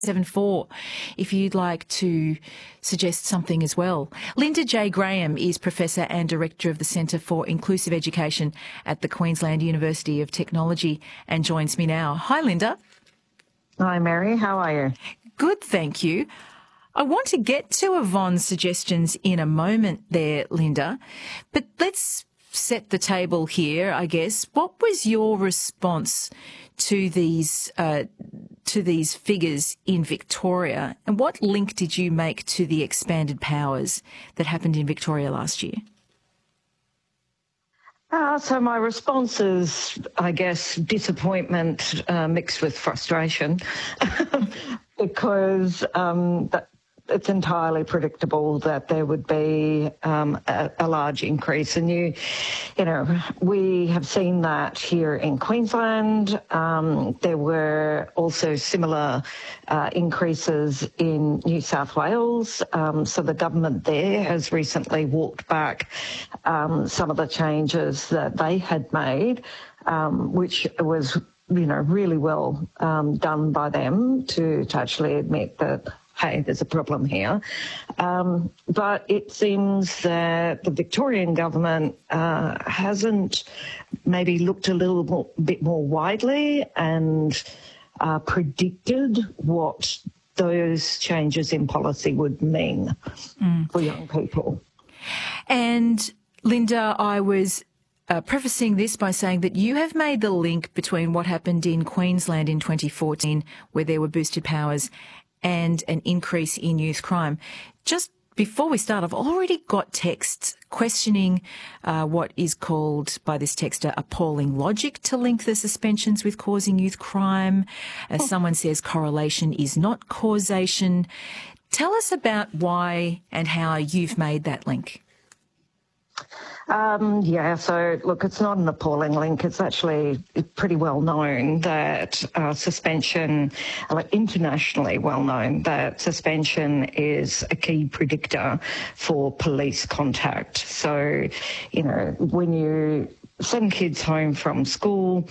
74 if you'd like to suggest something as well. Linda J. Graham is Professor and Director of the Centre for Inclusive Education at the Queensland University of Technology and joins me now. Hi, Linda. Hi, Mary. How are you? Good, thank you. I want to get to Yvonne's suggestions in a moment there, Linda, but let's set the table here, I guess. What was your response to these figures in Victoria, and what link did you make to the expanded powers that happened in Victoria last year? So my response is, I guess, disappointment mixed with frustration because it's entirely predictable that there would be a large increase. And, you know, we have seen that here in Queensland. There were also similar increases in New South Wales. So the government there has recently walked back some of the changes that they had made, which was, you know, really well done by them to actually admit that, hey, there's a problem here. But it seems that the Victorian government hasn't maybe looked a little bit more widely and predicted what those changes in policy would mean for young people. And Linda, I was prefacing this by saying that you have made the link between what happened in Queensland in 2014, where there were boosted powers, and an increase in youth crime. Just before we start, I've already got texts questioning what is called by this texter appalling logic to link the suspensions with causing youth crime. Someone says correlation is not causation. Tell us about why and how you've made that link. So look, it's not an appalling link. It's actually pretty well known that suspension, like internationally well known, that suspension is a key predictor for police contact. So, you know, when you send kids home from school,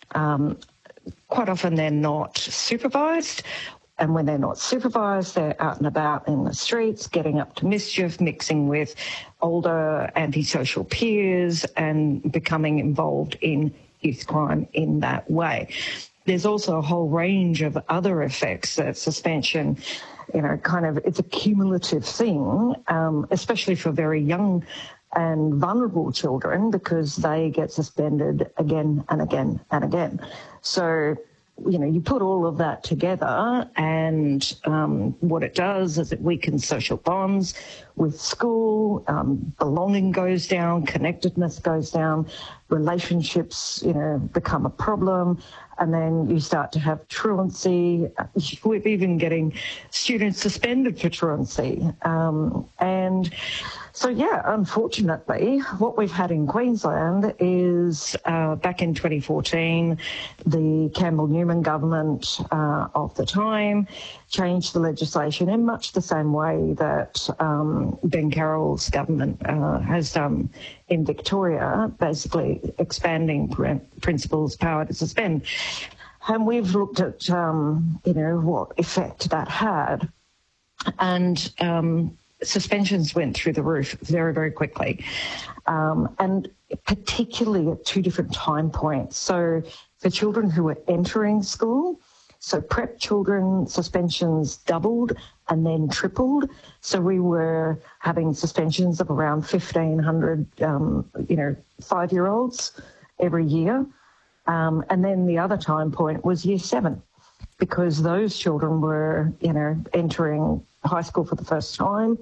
quite often they're not supervised. And when they're not supervised, they're out and about in the streets, getting up to mischief, mixing with older antisocial peers and becoming involved in youth crime in that way. There's also a whole range of other effects that suspension, you know, it's a cumulative thing, especially for very young and vulnerable children, because they get suspended again and again and again. So, you know, you put all of that together and what it does is it weakens social bonds with school, belonging goes down, connectedness goes down, relationships, you know, become a problem, and then you start to have truancy. We're even getting students suspended for truancy. And so, yeah, unfortunately, what we've had in Queensland is back in 2014, the Campbell-Newman government of the time changed the legislation in much the same way that Ben Carroll's government has done in Victoria, basically expanding principal's power to suspend. And we've looked at, you know, what effect that had. And suspensions went through the roof very, very quickly, and particularly at two different time points. So for children who were entering school, so prep children, suspensions doubled and then tripled. So we were having suspensions of around 1,500, 5-year-olds every year. And then the other time point was year 7, because those children were, you know, entering high school for the first time.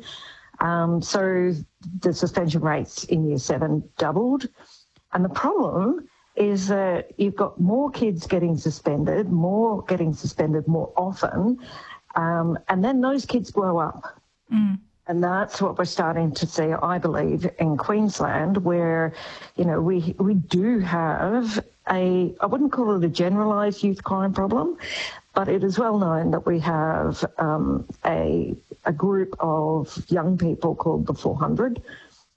So the suspension rates in year 7 doubled. And the problem is that you've got more kids getting suspended more often, and then those kids grow up. And that's what we're starting to see, I believe, in Queensland, where, you know, we do have I wouldn't call it a generalised youth crime problem, but it is well known that we have a group of young people called the 400,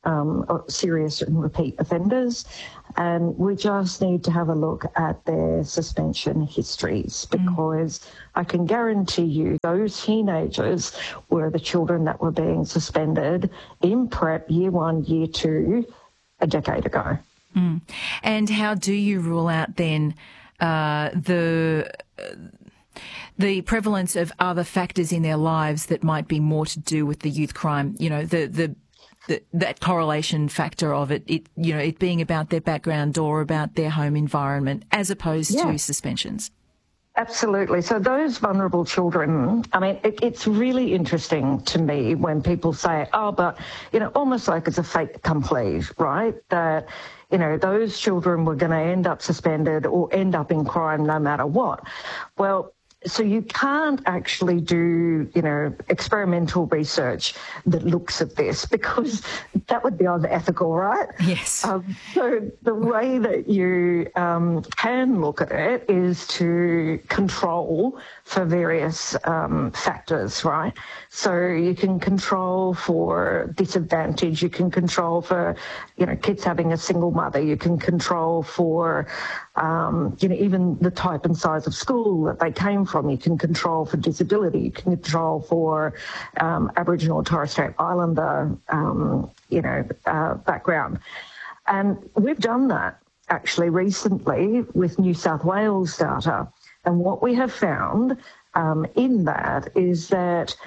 serious and repeat offenders, and we just need to have a look at their suspension histories, because I can guarantee you those teenagers were the children that were being suspended in prep year 1, year 2 a decade ago. And how do you rule out then the prevalence of other factors in their lives that might be more to do with the youth crime? You know, that correlation factor of it being about their background or about their home environment, as opposed to suspensions. Absolutely. So those vulnerable children, I mean, it's really interesting to me when people say, oh, but, almost like it's a fait accompli, right? That, those children were going to end up suspended or end up in crime no matter what. Well, so you can't actually do, experimental research that looks at this, because that would be unethical, right? Yes. So the way that you can look at it is to control for various factors, right? So you can control for disadvantage, you can control for, kids having a single mother, you can control for, even the type and size of school that they came from, you can control for disability, you can control for Aboriginal and Torres Strait Islander, background. And we've done that actually recently with New South Wales data. And what we have found in that is that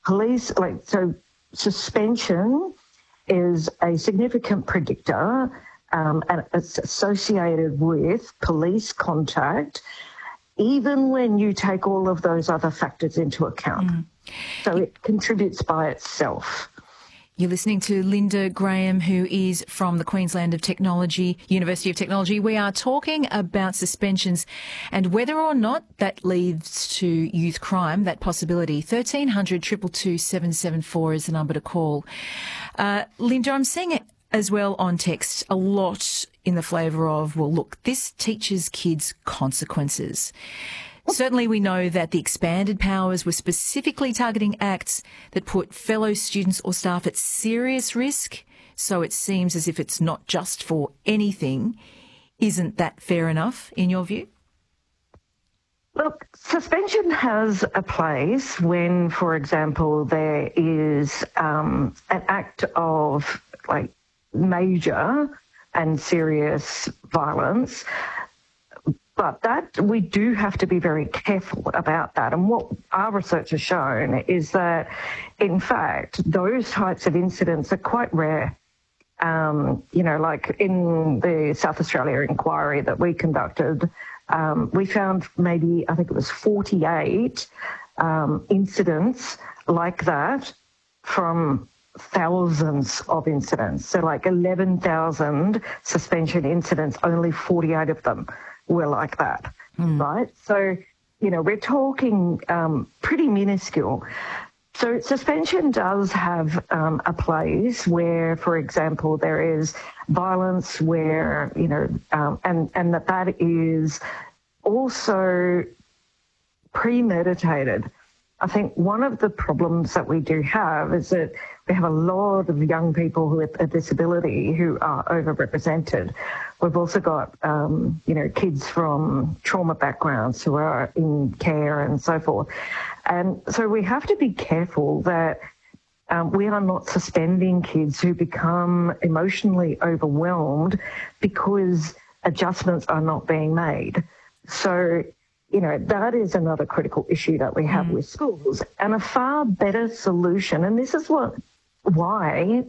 suspension is a significant predictor, and it's associated with police contact, even when you take all of those other factors into account. So it contributes by itself. You're listening to Linda Graham, who is from the Queensland University of Technology. We are talking about suspensions and whether or not that leads to youth crime, that possibility. 1300 222 774 is the number to call. Linda, I'm seeing it as well on text a lot in the flavour of, well, look, this teaches kids consequences. Certainly we know that the expanded powers were specifically targeting acts that put fellow students or staff at serious risk, so it seems as if it's not just for anything. Isn't that fair enough in your view? Look, suspension has a place when, for example, there is an act of major and serious violence. But that we do have to be very careful about that. And what our research has shown is that, in fact, those types of incidents are quite rare. Like in the South Australia inquiry that we conducted, we found maybe, I think it was 48 incidents like that from thousands of incidents. So 11,000 suspension incidents, only 48 of them were like that, right? So, we're talking pretty minuscule. So suspension does have a place where, for example, there is violence where, and that is also premeditated. I think one of the problems that we do have is that we have a lot of young people with a disability who are overrepresented. We've also got, kids from trauma backgrounds who are in care and so forth. And so we have to be careful that we are not suspending kids who become emotionally overwhelmed because adjustments are not being made. So, that is another critical issue that we have with schools. And a far better solution, and this is why,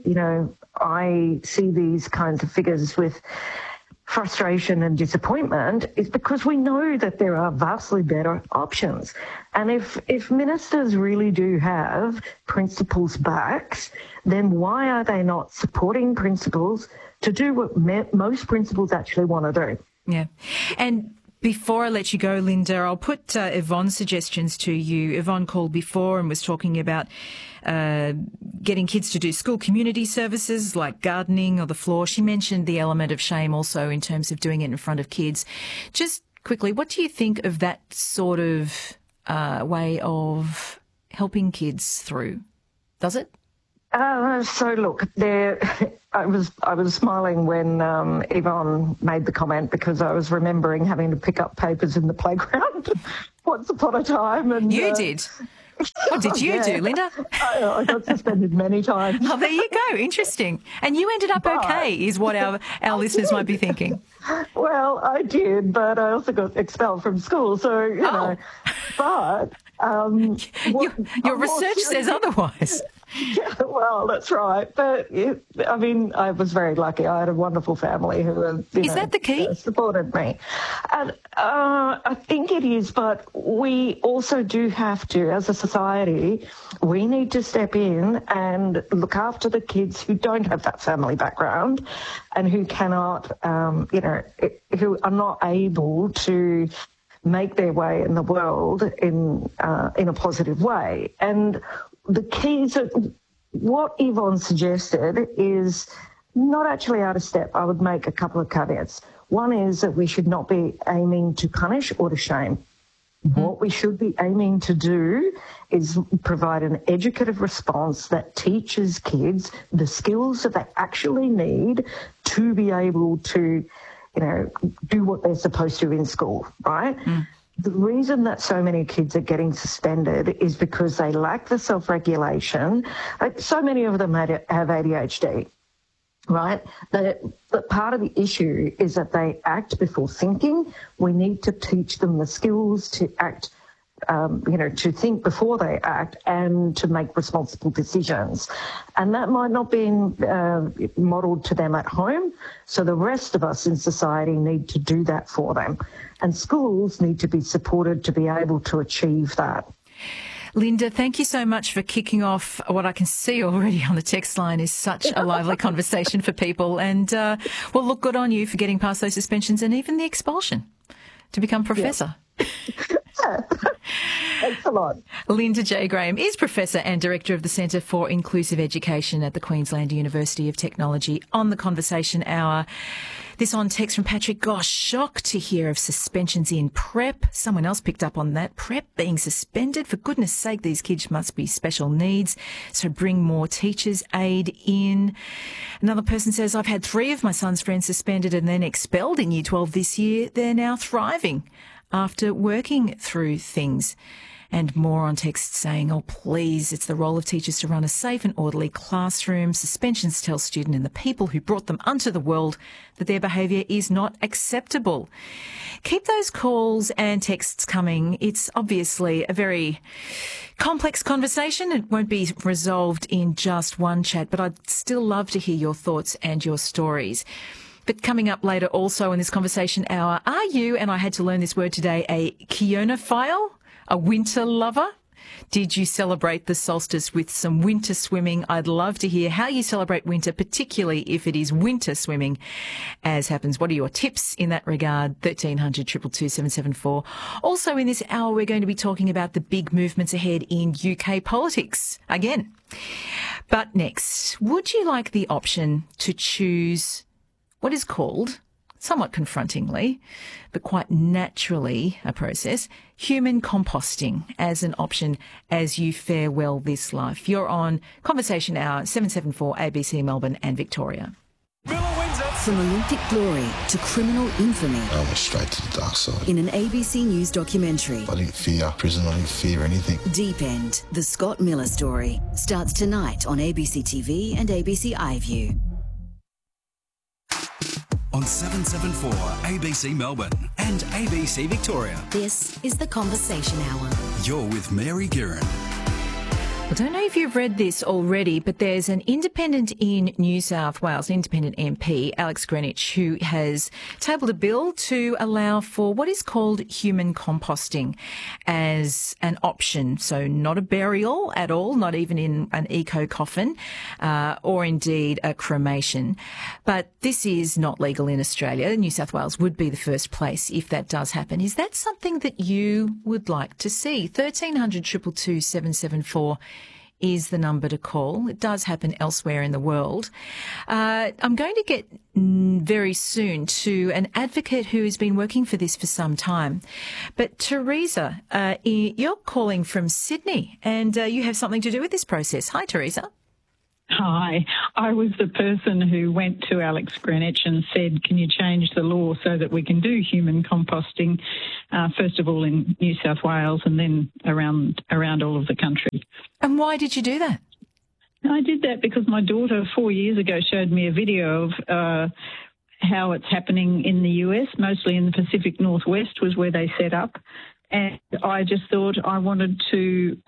I see these kinds of figures with frustration and disappointment, is because we know that there are vastly better options. And if ministers really do have principals' backs, then why are they not supporting principals to do what most principals actually want to do? Yeah. And before I let you go, Linda, I'll put Yvonne's suggestions to you. Yvonne called before and was talking about getting kids to do school community services like gardening or the floor. She mentioned the element of shame also in terms of doing it in front of kids. Just quickly, what do you think of that sort of way of helping kids through? Does it? So look, I was smiling when Yvonne made the comment, because I was remembering having to pick up papers in the playground once upon a time. And you did. What did you do, Linda? I got suspended many times. Oh, there you go. Interesting. And you ended up okay, is what our listeners might be thinking. Well, I did, but I also got expelled from school. So, you know, but... your research says otherwise. Yeah, well, that's right. But, I was very lucky. I had a wonderful family who, Is that the key? Supported me. And I think it is, but we also do have to, as a society, we need to step in and look after the kids who don't have that family background and who cannot, who are not able to make their way in the world in a positive way. And the keys of what Yvonne suggested is not actually out of step. I would make a couple of caveats. One is that we should not be aiming to punish or to shame. What we should be aiming to do is provide an educative response that teaches kids the skills that they actually need to be able to, do what they're supposed to in school, right? The reason that so many kids are getting suspended is because they lack the self-regulation. So many of them have ADHD, right? But part of the issue is that they act before thinking. We need to teach them the skills to act, to think before they act and to make responsible decisions. And that might not be modelled to them at home. So the rest of us in society need to do that for them. And schools need to be supported to be able to achieve that. Linda, thank you so much for kicking off what I can see already on the text line is such a lively conversation for people. And, look, good on you for getting past those suspensions and even the expulsion to become professor. Yeah. Thanks a lot. Linda J. Graham is Professor and Director of the Centre for Inclusive Education at the Queensland University of Technology. On the Conversation Hour, this on text from Patrick. Gosh, shocked to hear of suspensions in prep. Someone else picked up on that. Prep being suspended. For goodness sake, these kids must be special needs. So bring more teachers' aid in. Another person says, I've had 3 of my son's friends suspended and then expelled in Year 12 this year. They're now thriving after working through things. And more on text saying, oh, please, it's the role of teachers to run a safe and orderly classroom. Suspensions tell students and the people who brought them onto the world that their behaviour is not acceptable. Keep those calls and texts coming. It's obviously a very complex conversation. It won't be resolved in just one chat, but I'd still love to hear your thoughts and your stories. But coming up later also in this conversation hour, are you, and I had to learn this word today, a Keonophile, a winter lover? Did you celebrate the solstice with some winter swimming? I'd love to hear how you celebrate winter, particularly if it is winter swimming, as happens. What are your tips in that regard? 1300 222 774. Also in this hour, we're going to be talking about the big movements ahead in UK politics again. But next, would you like the option to choose what is called, somewhat confrontingly, but quite naturally a process, human composting as an option as you farewell this life? You're on Conversation Hour, 774 ABC Melbourne and Victoria. From Olympic glory to criminal infamy. I went straight to the dark side. In an ABC News documentary. I didn't fear prison, I didn't fear anything. Deep End, the Scott Miller story, starts tonight on ABC TV and ABC iView. On 774 ABC Melbourne and ABC Victoria. This is the Conversation Hour. You're with Mary Guerin. I don't know if you've read this already, but there's an independent in New South Wales, an independent MP, Alex Greenwich, who has tabled a bill to allow for what is called human composting as an option. So not a burial at all, not even in an eco-coffin, or indeed a cremation. But this is not legal in Australia. New South Wales would be the first place if that does happen. Is that something that you would like to see? 1300 222 774 is the number to call. It does happen elsewhere in the world. I'm going to get very soon to an advocate who has been working for this for some time. But Teresa, you're calling from Sydney and you have something to do with this process. Hi, Teresa. Hi. I was the person who went to Alex Greenwich and said, can you change the law so that we can do human composting, first of all in New South Wales and then around all of the country. And why did you do that? I did that because my daughter 4 years ago showed me a video of how it's happening in the US, mostly in the Pacific Northwest was where they set up. And I just thought I wanted to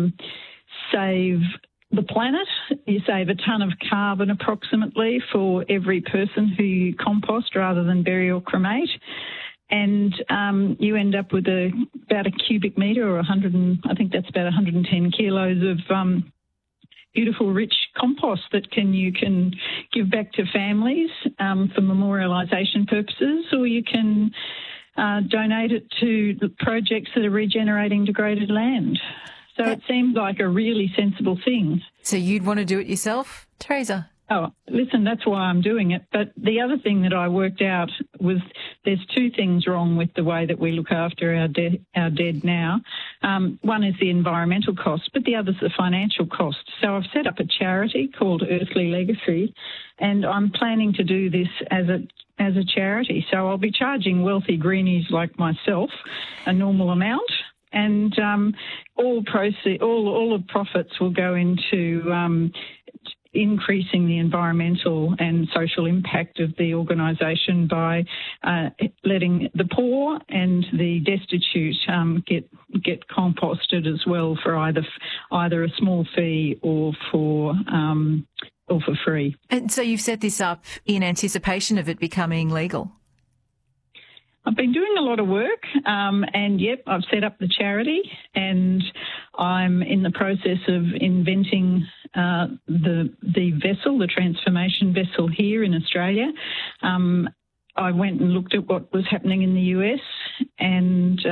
save the planet. You save a tonne of carbon approximately for every person who you compost rather than bury or cremate. And you end up with about a cubic metre or I think that's about 110 kilos of beautiful, rich compost that you can give back to families for memorialisation purposes, or you can donate it to the projects that are regenerating degraded land. So it seems like a really sensible thing. So you'd want to do it yourself, Teresa? Oh, listen, that's why I'm doing it. But the other thing that I worked out was there's two things wrong with the way that we look after our dead now. One is the environmental cost, but the other is the financial cost. So I've set up a charity called Earthly Legacy, and I'm planning to do this as a charity. So I'll be charging wealthy greenies like myself a normal amount. And all of profits will go into increasing the environmental and social impact of the organisation by letting the poor and the destitute get composted as well for either a small fee or for free. And so you've set this up in anticipation of it becoming legal? I've been doing a lot of work, and I've set up the charity, and I'm in the process of inventing the vessel, the transformation vessel here in Australia. I went and looked at what was happening in the US and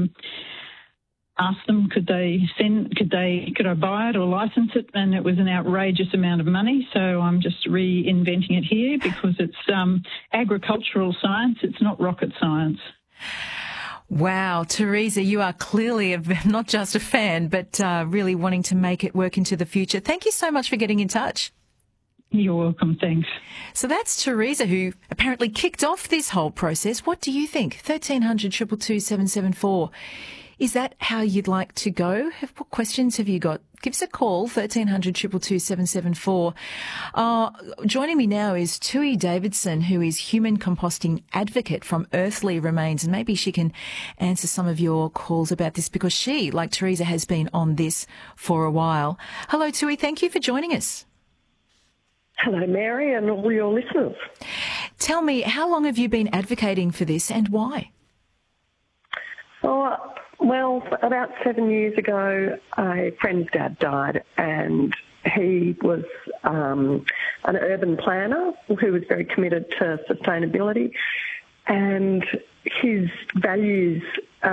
asked them could I buy it or license it, and it was an outrageous amount of money. So I'm just reinventing it here because it's agricultural science. It's not rocket science. Wow, Teresa, you are clearly not just a fan, but really wanting to make it work into the future. Thank you so much for getting in touch. You're welcome. Thanks. So that's Teresa, who apparently kicked off this whole process. What do you think? 1300 222 774. Is that how you'd like to go? What questions have you got? Give us a call, 1300 222 774. Joining me now is Tui Davidson, who is human composting advocate from Earthly Remains, and maybe she can answer some of your calls about this because she, like Teresa, has been on this for a while. Hello, Tui. Thank you for joining us. Hello, Mary, and all your listeners. Tell me, how long have you been advocating for this and why? Well, about 7 years ago, a friend's dad died, and he was an urban planner who was very committed to sustainability, and his values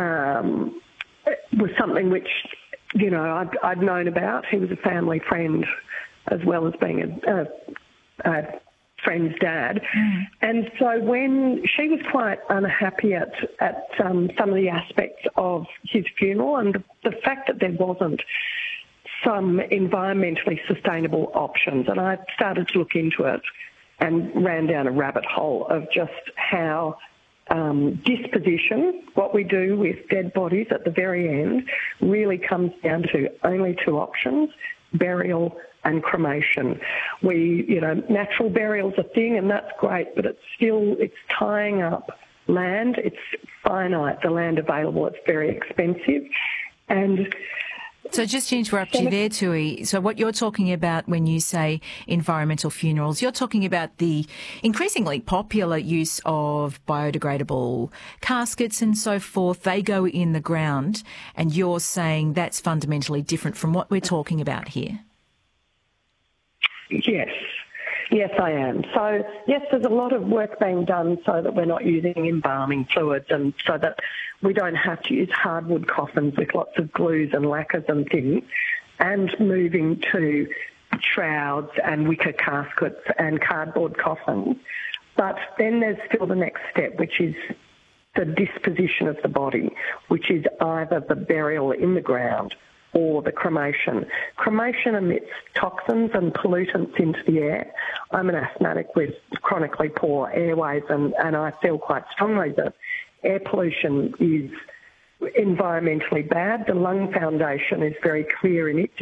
was something which, I'd known about. He was a family friend as well as being a friend's dad. And so when she was quite unhappy at some of the aspects of his funeral and the fact that there wasn't some environmentally sustainable options, and I started to look into it and ran down a rabbit hole of just how disposition, what we do with dead bodies at the very end, really comes down to only two options: burial and cremation. Natural burial's a thing, and that's great, but it's tying up land. It's finite, the land available. It's very expensive. And so just to interrupt you there, Tui, so what you're talking about when you say environmental funerals, you're talking about the increasingly popular use of biodegradable caskets and so forth. They go in the ground, and you're saying that's fundamentally different from what we're talking about here. Yes, I am. So, yes, there's a lot of work being done so that we're not using embalming fluids and so that we don't have to use hardwood coffins with lots of glues and lacquers and things, and moving to shrouds and wicker caskets and cardboard coffins. But then there's still the next step, which is the disposition of the body, which is either the burial in the ground or the cremation. Cremation emits toxins and pollutants into the air. I'm an asthmatic with chronically poor airways, and I feel quite strongly that air pollution is environmentally bad. The Lung Foundation is very clear in its